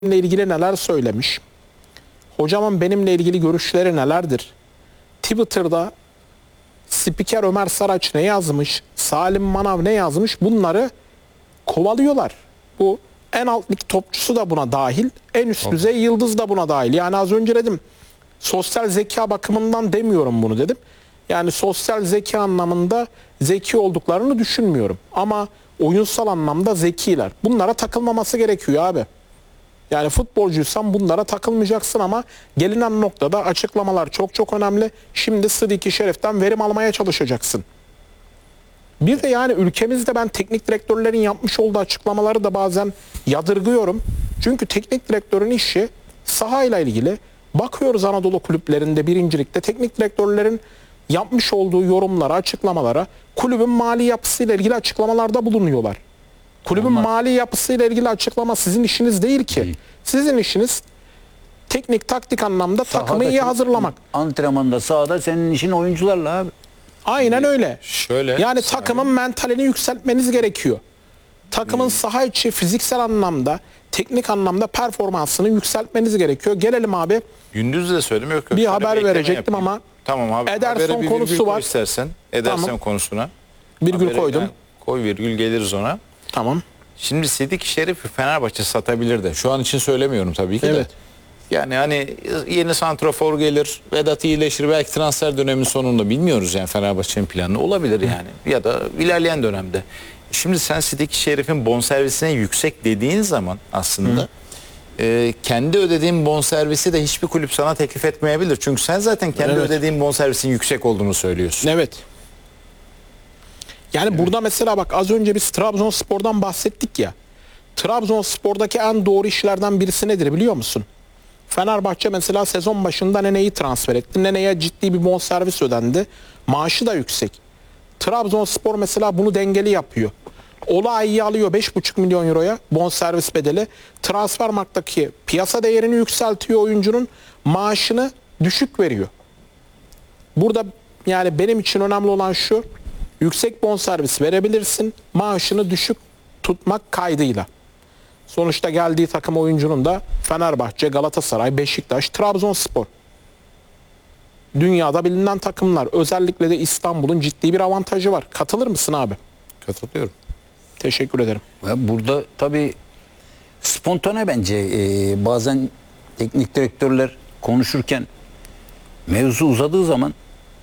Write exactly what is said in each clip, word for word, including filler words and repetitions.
benimle ilgili neler söylemiş? Hocamın benimle ilgili görüşleri nelerdir? Twitter'da spiker Ömer Saraç ne yazmış? Salim Manav ne yazmış? Bunları kovalıyorlar. Bu en alt lig topçusu da buna dahil. En üst düzey yıldız da buna dahil. Yani az önce dedim sosyal zeka bakımından demiyorum bunu dedim. Yani sosyal zeka anlamında zeki olduklarını düşünmüyorum. Ama oyunsal anlamda zekiler. Bunlara takılmaması gerekiyor abi. Yani futbolcuysan bunlara takılmayacaksın ama gelinen noktada açıklamalar çok çok önemli. Şimdi Sıdiki Şerif'ten verim almaya çalışacaksın. Bir de yani ülkemizde ben teknik direktörlerin yapmış olduğu açıklamaları da bazen yadırgıyorum. Çünkü teknik direktörün işi sahayla ilgili. Bakıyoruz Anadolu kulüplerinde birincilikte teknik direktörlerin yapmış olduğu yorumlara, açıklamalara, kulübün mali yapısıyla ilgili açıklamalarda bulunuyorlar. Kulübün Olmaz. mali yapısıyla ilgili açıklama sizin işiniz değil ki. Değil. Sizin işiniz teknik, taktik anlamda sahada takımı iyi hazırlamak. Antrenmanda, sahada senin işin oyuncularla abi. Aynen öyle. Şöyle. Yani takımın mentalini yükseltmeniz gerekiyor. Takımın hmm. saha içi fiziksel anlamda, teknik anlamda performansını yükseltmeniz gerekiyor. Gelelim abi. Gündüz de söyledim yok. yok. Bir haber bir verecektim yapayım. ama. Tamam abi. Ederson konusu var. İstersen. Ederson tamam. konusuna. Virgül Habere koydum. Koy virgül geliriz ona. Tamam. Şimdi Sıdiki Şerif'i Fenerbahçe satabilir de. Şu an için söylemiyorum tabii ki evet. de. Yani hani yeni santrafor gelir, Vedat iyileşir, belki transfer dönemin sonunda bilmiyoruz yani Fenerbahçe'nin planı olabilir yani. Ya da ilerleyen dönemde. Şimdi sen Sıdiki Şerif'in bonservisine yüksek dediğin zaman aslında e, kendi ödediğin bonservisi de hiçbir kulüp sana teklif etmeyebilir. Çünkü sen zaten kendi evet. ödediğin bonservisin yüksek olduğunu söylüyorsun. Evet. Yani evet. burada mesela bak az önce biz Trabzonspor'dan bahsettik ya. Trabzonspor'daki en doğru işlerden birisi nedir biliyor musun? Fenerbahçe mesela sezon başında Nene'yi transfer etti. Nene'ye ciddi bir bonservis ödendi. Maaşı da yüksek. Trabzonspor mesela bunu dengeli yapıyor. Olağay'ı alıyor beş buçuk milyon euroya bonservis bedeli. Transfermarkt'taki piyasa değerini yükseltiyor oyuncunun. Maaşını düşük veriyor. Burada yani benim için önemli olan şu. Yüksek bonservis verebilirsin. Maaşını düşük tutmak kaydıyla. Sonuçta geldiği takım oyuncunun da Fenerbahçe, Galatasaray, Beşiktaş, Trabzonspor. Dünyada bilinen takımlar. Özellikle de İstanbul'un ciddi bir avantajı var. Katılır mısın abi? Katılıyorum. Teşekkür ederim. Burada tabii spontane bence e, bazen teknik direktörler konuşurken mevzu uzadığı zaman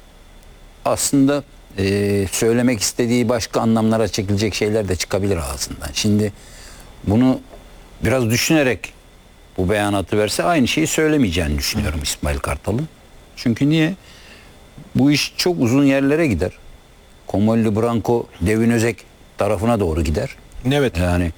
aslında e, söylemek istediği başka anlamlara çekilecek şeyler de çıkabilir ağzından. Şimdi bunu biraz düşünerek bu beyanatı verse aynı şeyi söylemeyeceğini düşünüyorum İsmail Kartal'ın. Çünkü niye? Bu iş çok uzun yerlere gider. Komolli Branko, Devin Özek tarafına doğru gider. Evet. Yani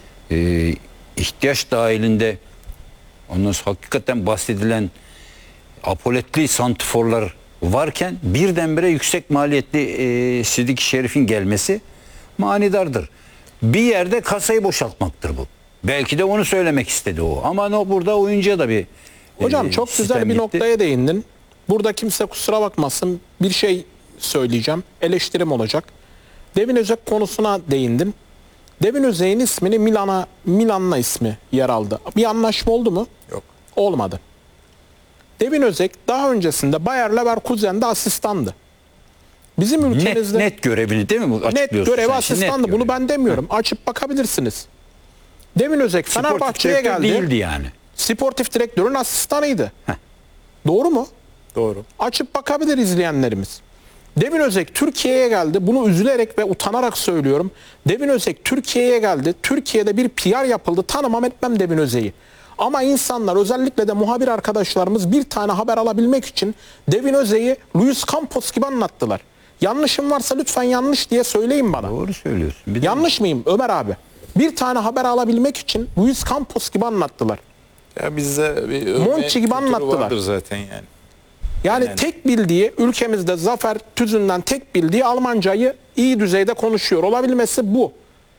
e, ihtiyaç dahilinde ondan sonra hakikaten bahsedilen apoletli santiforlar varken birdenbire yüksek maliyetli e, Sıdiki Şerif'in gelmesi manidardır. Bir yerde kasayı boşaltmaktır bu. Belki de onu söylemek istedi o. Ama no, burada oyuncuya da bir Hocam e, çok güzel bir gitti. noktaya değindin. Burada kimse kusura bakmasın. Bir şey söyleyeceğim. Eleştirim olacak. Devin Özek konusuna değindin. Devin Özek'in ismini Milan'a Milan'la ismi yer aldı. Bir anlaşma oldu mu? Yok. Olmadı. Devin Özek daha öncesinde Bayer Leverkusen'de asistandı. Bizim ülkemizde net, net görevini değil mi bu? Net görevi asistandı. Net Bunu görevi. ben demiyorum. Hı. Açıp bakabilirsiniz. Devin Özek Fenerbahçe'ye geldi. Değildi yani. Sportif direktörün asistanıydı. Heh. Doğru mu? Doğru. Açıp bakabilir izleyenlerimiz. Devin Özek Türkiye'ye geldi. Bunu üzülerek ve utanarak söylüyorum. Devin Özek Türkiye'ye geldi. Türkiye'de bir P R yapıldı. Tanımam etmem Devin Özek'i. Ama insanlar özellikle de muhabir arkadaşlarımız bir tane haber alabilmek için Devin Özek'i Luis Campos gibi anlattılar. Yanlışım varsa lütfen yanlış diye söyleyin bana. Doğru söylüyorsun. Bir yanlış mıyım Ömer abi? Bir tane haber alabilmek için Luis Campos gibi anlattılar. Ya bizde bir Monchi gibi anlattılar. Vardır zaten yani. Yani, yani tek bildiği ülkemizde Zafer Tüzün'den tek bildiği Almancayı iyi düzeyde konuşuyor. Olabilmesi bu.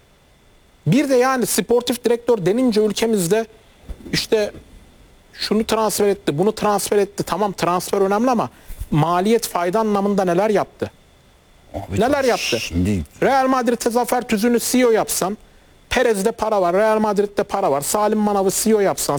Bir de yani sportif direktör denince ülkemizde işte şunu transfer etti, bunu transfer etti. Tamam transfer önemli ama maliyet fayda anlamında neler yaptı? Abi neler yaptı? Şimdi... Real Madrid'e Zafer Tüzün'ü C E O yapsan Perez'de para var, Real Madrid'de para var. Salim Manav'ı C E O yapsan,